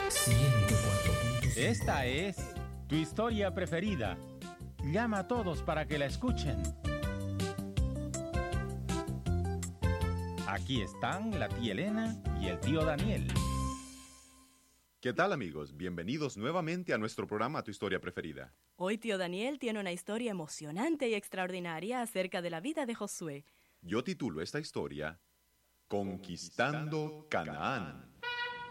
104.5. Esta es tu historia preferida. Llama a todos para que la escuchen. Aquí están la tía Elena y el tío Daniel. ¿Qué tal, amigos? Bienvenidos nuevamente a nuestro programa Tu Historia Preferida. Hoy tío Daniel tiene una historia emocionante y extraordinaria acerca de la vida de Josué. Yo titulo esta historia Conquistando Canaán.